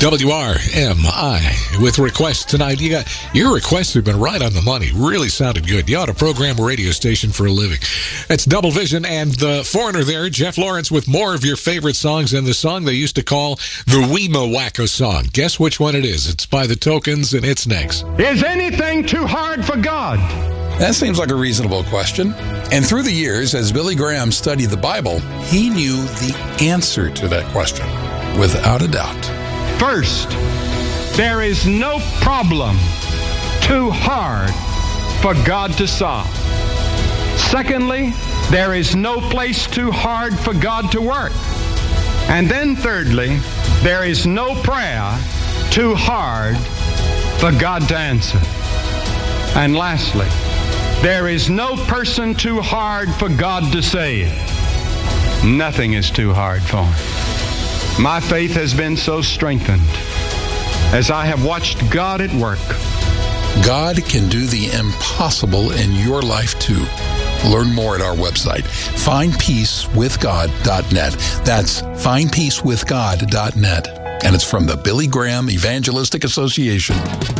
WRMI with requests tonight. Your requests have been right on the money. Really sounded good. You ought to program a radio station for a living. It's Double Vision and the Foreigner there, Jeff Lawrence, with more of your favorite songs and the song they used to call the Weema Wacko song. Guess which one it is? It's by the Tokens, and it's next. Is anything too hard for God? That seems like a reasonable question. And through the years, as Billy Graham studied the Bible, he knew the answer to that question, without a doubt. First, there is no problem too hard for God to solve. Secondly, there is no place too hard for God to work. And then thirdly, there is no prayer too hard for God to answer. And lastly, there is no person too hard for God to save. Nothing is too hard for him. My faith has been so strengthened as I have watched God at work. God can do the impossible in your life too. Learn more at our website, findpeacewithgod.net. That's findpeacewithgod.net. And it's from the Billy Graham Evangelistic Association.